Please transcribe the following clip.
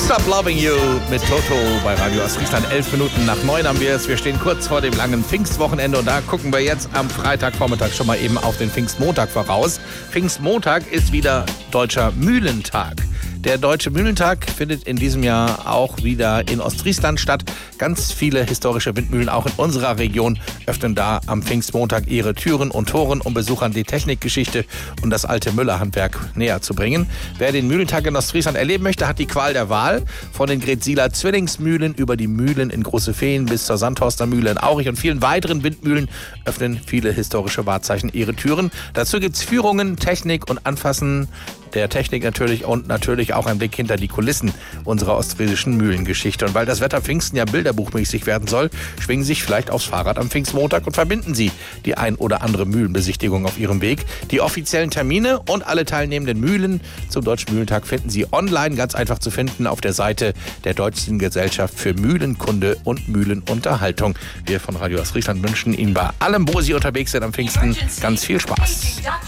Stop Loving You mit Toto bei Radio Ostfriesland. 11 Minuten nach 9 haben wir es. Wir stehen kurz vor dem langen Pfingstwochenende und da gucken wir jetzt am Freitagvormittag schon mal eben auf den Pfingstmontag voraus. Pfingstmontag ist wieder Deutscher Mühlentag. Der Deutsche Mühlentag findet in diesem Jahr auch wieder in Ostfriesland statt. Ganz viele historische Windmühlen, auch in unserer Region, öffnen da am Pfingstmontag ihre Türen und Toren, um Besuchern die Technikgeschichte und das alte Müllerhandwerk näher zu bringen. Wer den Mühlentag in Ostfriesland erleben möchte, hat die Qual der Wahl. Von den Gretsieler Zwillingsmühlen über die Mühlen in Große Feen bis zur Sandhorster Mühle in Aurich und vielen weiteren Windmühlen öffnen viele historische Wahrzeichen ihre Türen. Dazu gibt's Führungen, Technik und Anfassen der Technik natürlich und natürlich auch ein Blick hinter die Kulissen unserer ostfriesischen Mühlengeschichte. Und weil das Wetter Pfingsten ja bilderbuchmäßig werden soll, schwingen Sie sich vielleicht aufs Fahrrad am Pfingstmontag und verbinden Sie die ein oder andere Mühlenbesichtigung auf Ihrem Weg. Die offiziellen Termine und alle teilnehmenden Mühlen zum Deutschen Mühlentag finden Sie online, ganz einfach zu finden, auf der Seite der Deutschen Gesellschaft für Mühlenkunde und Mühlenunterhaltung. Wir von Radio Ostfriesland wünschen Ihnen bei allem, wo Sie unterwegs sind am Pfingsten, ganz viel Spaß.